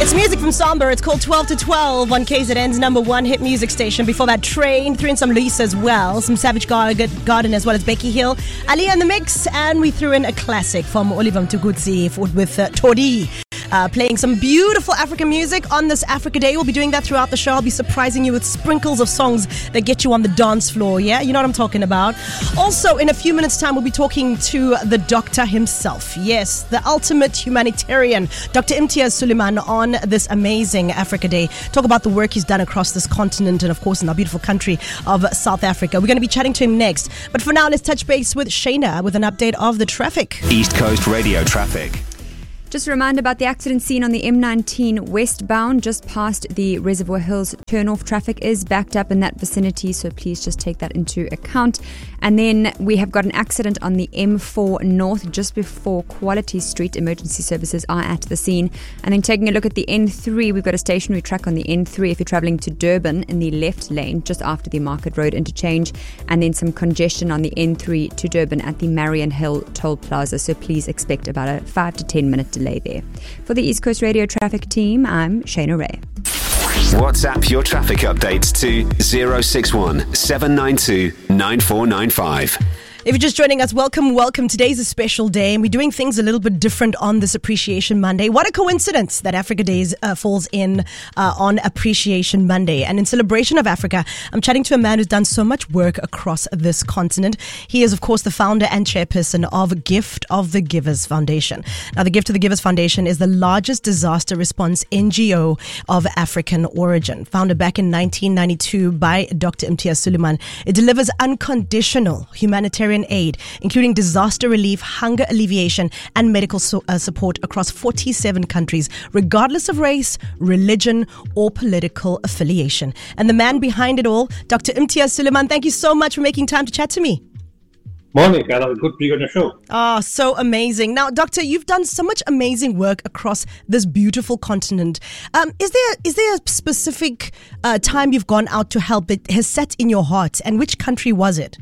It's music from Samba. It's called 12 to 12 on KZN's number one hit music station. Before that, Train, threw in some Lisa as well, some Savage Garden as well as Becky Hill. Aliyah in the mix, and we threw in a classic from Oliver Mtukudzi with Tori. Playing some beautiful African music on this Africa Day. We'll be doing that throughout the show. I'll be surprising you with sprinkles of songs that get you on the dance floor. Yeah, you know what I'm talking about. Also, in a few minutes' time, we'll be talking to the doctor himself. Yes, the ultimate humanitarian, Dr. Imtiaz Sooliman, on this amazing Africa Day. Talk about the work he's done across this continent and, of course, in our beautiful country of South Africa. We're going to be chatting to him next. But for now, let's touch base with Shayna with an update of the traffic. East Coast Radio traffic. Just a reminder about the accident scene on the M19 westbound, just past the Reservoir Hills turn-off. Traffic is backed up in that vicinity, so please just take that into account. And then we have got an accident on the M4 North, just before Quality Street. Emergency services are at the scene. And then taking a look at the N3, we've got a stationary track on the N3 if you're travelling to Durban in the left lane, just after the Market Road interchange. And then some congestion on the N3 to Durban at the Marion Hill Toll Plaza, so please expect about a 5 to 10 minute delay there. For the East Coast Radio traffic team, I'm Shayna Ray. WhatsApp your traffic updates to 061 792 9495. If you're just joining us, welcome. Today's a special day, and we're doing things a little bit different on this Appreciation Monday. What a coincidence that Africa Day falls in on Appreciation Monday. And in celebration of Africa, I'm chatting to a man who's done so much work across this continent. He is, of course, the founder and chairperson of Gift of the Givers Foundation. Now, the Gift of the Givers Foundation is the largest disaster response NGO of African origin. Founded back in 1992 by Dr. Imtiaz Sooliman, it delivers unconditional humanitarian aid, including disaster relief, hunger alleviation, and medical support across 47 countries, regardless of race, religion, or political affiliation. And the man behind it all, Dr. Imtiaz Sooliman, thank you so much for making time to chat to me. Morning, Carol. Good to be on your show. Oh, so amazing. Now, Doctor, you've done so much amazing work across this beautiful continent. Is there a specific time you've gone out to help it has set in your heart, and which country was it?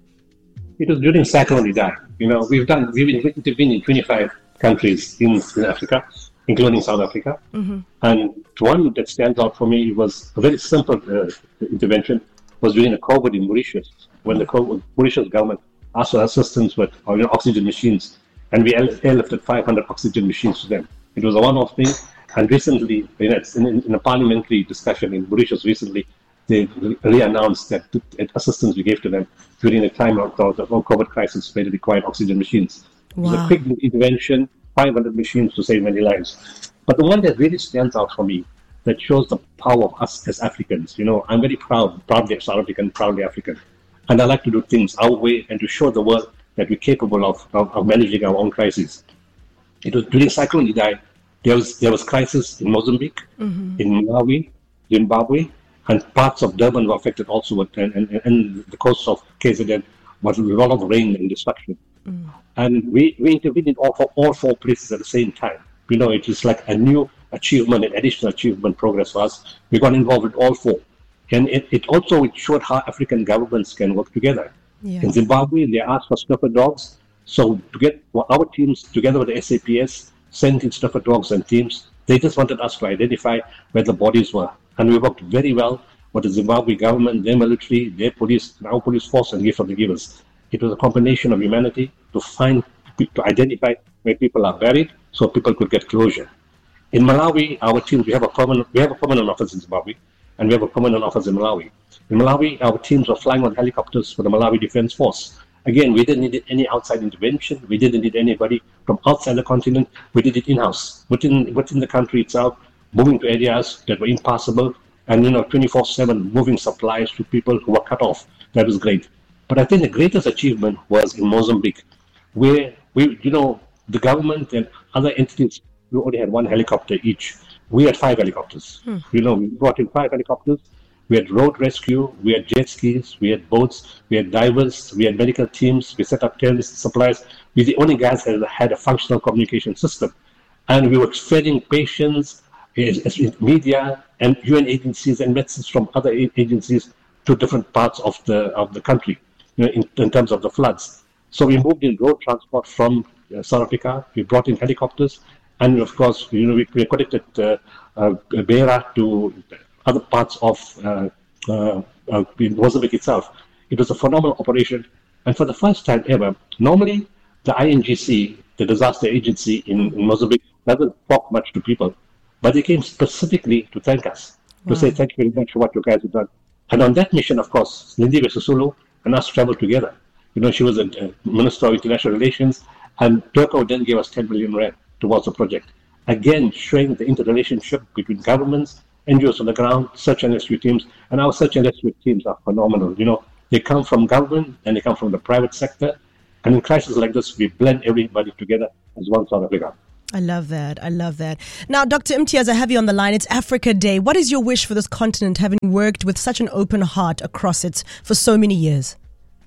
It was during Cyclone Idai. We've intervened in 25 countries in Africa, including South Africa. Mm-hmm. And one that stands out for me was a very simple intervention, was during the COVID in Mauritius, when the Mauritius government asked for assistance with oxygen machines, and we airlifted 500 oxygen machines to them. It was a one-off thing, and recently, in a parliamentary discussion in Mauritius recently, they re-announced that assistance we gave to them during the time of the COVID crisis where they required oxygen machines. Wow. It was a quick intervention, 500 machines to save many lives. But the one that really stands out for me, that shows the power of us as Africans. I'm very proudly South African, proudly African. And I like to do things our way and to show the world that we're capable of managing our own crises. It was during Cyclone Idai, there was crisis in Mozambique, mm-hmm. in Malawi, Zimbabwe, and parts of Durban were affected also, and the coast of KZN was with a lot of rain and destruction. Mm. And we intervened in all four places at the same time. It is like a new achievement, an additional achievement progress for us. We got involved with all four. And it also showed how African governments can work together. Yeah. In Zimbabwe, they asked for sniffer dogs. So to get our teams together with the SAPS, sent in sniffer dogs and teams, they just wanted us to identify where the bodies were. And we worked very well with the Zimbabwe government, their military, their police, our police force, and Gift of the Givers. It was a combination of humanity to identify where people are buried so people could get closure. In Malawi, our teams, we have a permanent office in Zimbabwe, and we have a permanent office in Malawi. In Malawi, our teams were flying on helicopters for the Malawi Defense Force. Again, we didn't need any outside intervention. We didn't need anybody from outside the continent. We did it in-house, within the country itself, moving to areas that were impassable, and 24/7 moving supplies to people who were cut off. That was great. But I think the greatest achievement was in Mozambique, where the government and other entities, we only had one helicopter each. We had 5 helicopters. We brought in 5 helicopters. We had road rescue, we had jet skis, we had boats, we had divers, we had medical teams, we set up tents, supplies. We're the only guys that had a functional communication system. And we were spreading patients, media, and UN agencies and medicines from other agencies to different parts of the country, in terms of the floods. So we moved in road transport from South Africa. We brought in helicopters, And of course, we connected Beira to other parts of Mozambique itself. It was a phenomenal operation. And for the first time ever, normally the INGC, the disaster agency in Mozambique, doesn't talk much to people. But they came specifically to thank us, to say thank you very much for what you guys have done. And on that mission, of course, Lindiwe Sisulu and us traveled together. She was a Minister of International Relations, and Turco then gave us 10 million rand towards the project. Again, showing the interrelationship between governments, NGOs on the ground, search and rescue teams, and our search and rescue teams are phenomenal. They come from government and they come from the private sector. And in crises like this, we blend everybody together as one South Africa. I love that. Now, Dr. Imtiaz, I have you on the line. It's Africa Day. What is your wish for this continent, having worked with such an open heart across it for so many years?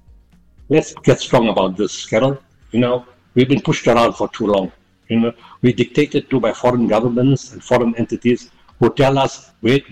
Let's get strong about this, Carol. We've been pushed around for too long. We're dictated to by foreign governments and foreign entities who tell us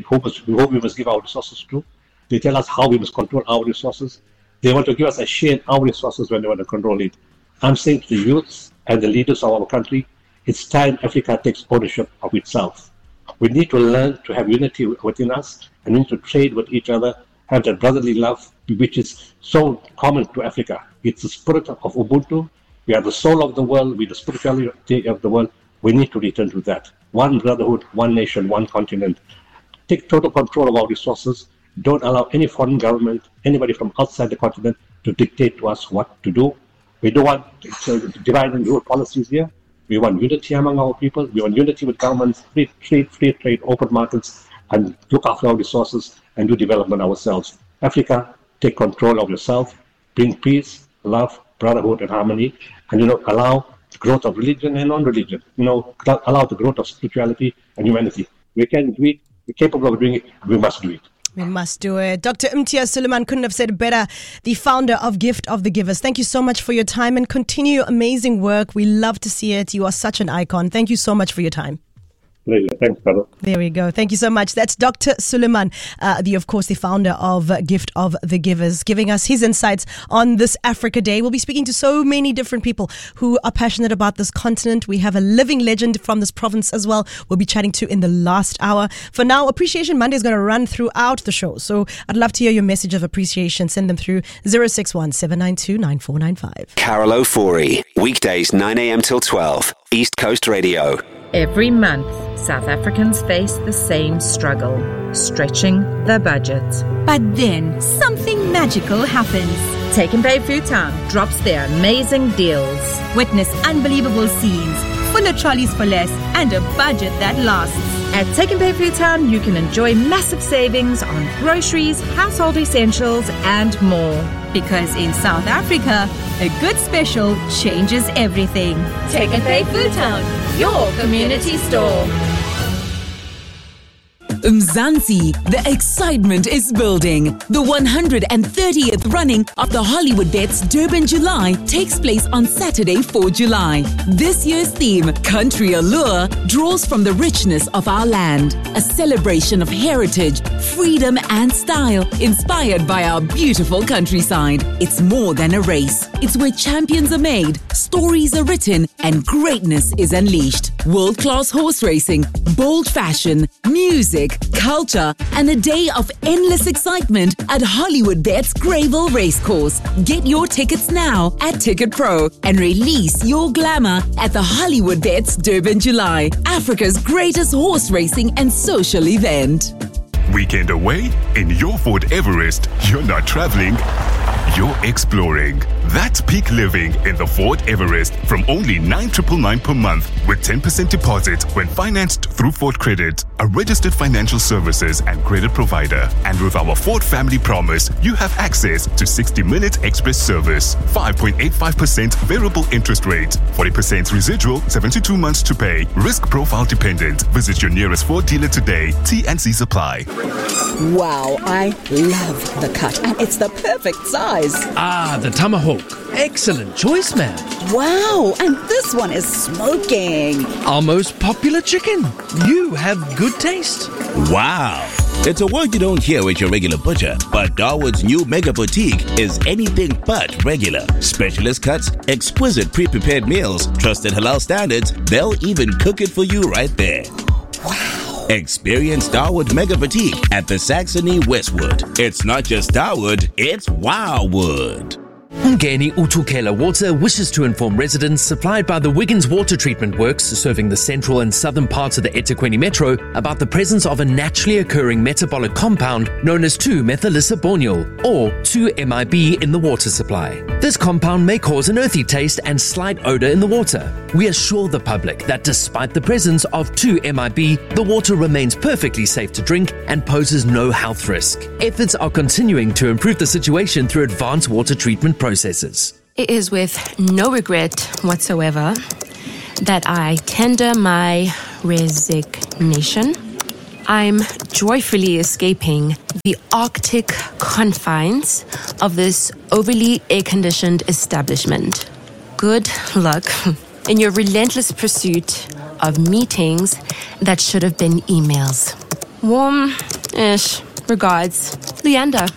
who we must give our resources to. They tell us how we must control our resources. They want to give us a share in our resources when they want to control it. I'm saying to the youths and the leaders of our country, it's time Africa takes ownership of itself. We need to learn to have unity within us, and we need to trade with each other, have that brotherly love, which is so common to Africa. It's the spirit of Ubuntu. We are the soul of the world. We're the spirituality of the world. We need to return to that. One brotherhood, one nation, one continent. Take total control of our resources. Don't allow any foreign government, anybody from outside the continent, to dictate to us what to do. We don't want divide and rule policies here. We want unity among our people. We want unity with governments, free trade, open markets, and look after our resources and do development ourselves. Africa, take control of yourself, bring peace, love, brotherhood, and harmony, and allow the growth of religion and non-religion. Allow the growth of spirituality and humanity. We can do it. We're capable of doing it. We must do it. We must do it. Dr. Imtiaz Sooliman couldn't have said it better, the founder of Gift of the Givers. Thank you so much for your time and continue amazing work. We love to see it. You are such an icon. Thank you so much for your time. Pleasure. Thanks, Carol. There we go. Thank you so much. That's Dr. Sooliman, the founder of Gift of the Givers, giving us his insights on this Africa Day. We'll be speaking to so many different people who are passionate about this continent. We have a living legend from this province as well we'll be chatting to in the last hour. For now, Appreciation Monday is going to run throughout the show. So I'd love to hear your message of appreciation. Send them through 061 792 9495. Carol O'Forey, weekdays 9 a.m. till 12, East Coast Radio. Every month, South Africans face the same struggle, stretching their budgets. But then, something magical happens. Take n Pay Foodtown drops their amazing deals. Witness unbelievable scenes, fuller trolleys for less, and a budget that lasts. At Take n Pay Foodtown, you can enjoy massive savings on groceries, household essentials, and more. Because in South Africa, a good special changes everything. Take n Pay Foodtown, your community store. Mzansi, the excitement is building. The 130th running of the Hollywood Bets Durban July takes place on Saturday, 4 July. This year's theme, Country Allure, draws from the richness of our land. A celebration of heritage, freedom and style, inspired by our beautiful countryside. It's more than a race. It's where champions are made, stories are written, and greatness is unleashed. World-class horse racing, bold fashion, music, culture, and a day of endless excitement at Hollywood Bets Greyville Racecourse. Get your tickets now at Ticket Pro and release your glamour at the Hollywood Bets Durban July, Africa's greatest horse racing and social event. Weekend away in your Ford Everest. You're not traveling, you're exploring. That's peak living in the Ford Everest from only 9,999 per month with 10% deposit when financed through Ford Credit, a registered financial services and credit provider. And with our Ford Family Promise, you have access to 60-minute express service, 5.85% variable interest rate, 40% residual, 72 months to pay, risk profile dependent. Visit your nearest Ford dealer today. T&Cs apply. Wow, I love the cut, and it's the perfect size. Ah, the tomahawk. Excellent choice, ma'am. Wow, and this one is smoking. Our most popular chicken. You have good taste. Wow. It's a word you don't hear at your regular butcher, but Darwood's new Mega Boutique is anything but regular. Specialist cuts, exquisite pre-prepared meals, trusted halal standards, they'll even cook it for you right there. Wow. Experience Darwood Mega Boutique at the Saxony Westwood. It's not just Darwood, it's Wowwood. Ngeni Utukela Water wishes to inform residents supplied by the Wiggins Water Treatment Works serving the central and southern parts of the eThekwini Metro about the presence of a naturally occurring metabolic compound known as 2-methylisabonyl or 2-MIB in the water supply. This compound may cause an earthy taste and slight odor in the water. We assure the public that despite the presence of 2-MIB, the water remains perfectly safe to drink and poses no health risk. Efforts are continuing to improve the situation through advanced water treatment processes. It is with no regret whatsoever that I tender my resignation. I'm joyfully escaping the Arctic confines of this overly air-conditioned establishment. Good luck in your relentless pursuit of meetings that should have been emails. Warm-ish regards, Leander.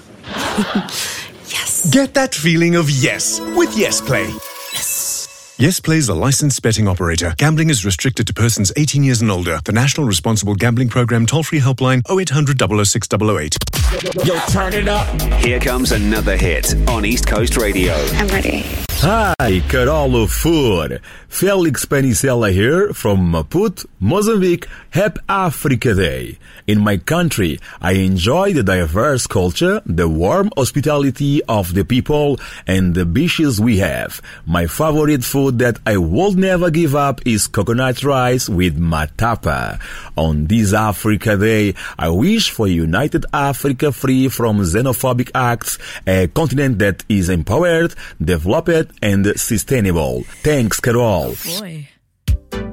Yes. Get that feeling of yes with YesPlay. Yes. YesPlay is a licensed betting operator. Gambling is restricted to persons 18 years and older. The National Responsible Gambling Program toll-free helpline 0800 006 008. Yo, turn it up. Here comes another hit on East Coast Radio. I'm ready. Hi, Carolo Food. Felix Panicella here from Maputo, Mozambique. Happy Africa Day. In my country, I enjoy the diverse culture, the warm hospitality of the people, and the beaches we have. My favorite food that I will never give up is coconut rice with matapa. On this Africa Day, I wish for a united Africa free from xenophobic acts, a continent that is empowered, developed, and sustainable. Thanks, Carol. Oh boy.